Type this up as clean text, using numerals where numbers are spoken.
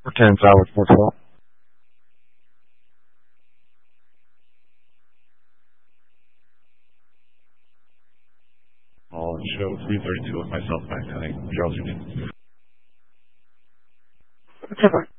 410 Southwest 412. I'll show 332 with myself back tonight. Charles Union. Super.